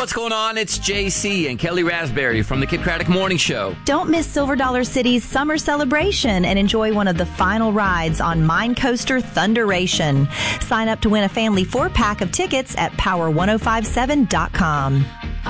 what's going on? It's JC and Kelly Raspberry from the Kid Craddock Morning Show. Don't miss Silver Dollar City's summer celebration and enjoy one of the final rides on Mine Coaster Thunderation. Sign up to win a family 4-pack of tickets at power1057.com.